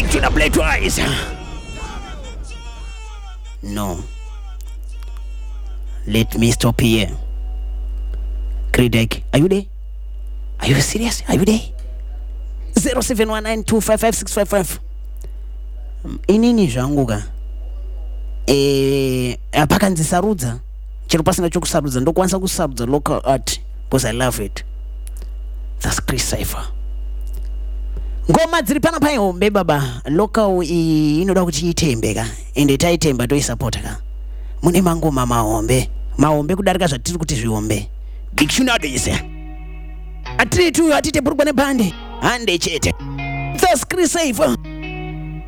Should I play twice? No. Let me stop here. Kridek, are you there? Are you serious? Are you there? 0719255655. Inini zvanguka? Apaka nzisarudza. Chero pasina chokusarudza ndokwanisa kusarudza local art because I love it. That's Chris Cypher. Ngoma dziri pana paihombe baba. Local inoda kuti itembeka ende taitemba toisupporta ka. Mune mangoma mahombe kudarika zvatiri kuti zvihombe. Dictionary ise. Atiri tu atite burukwa nebhande. Hande chete. That's Chris Cypher.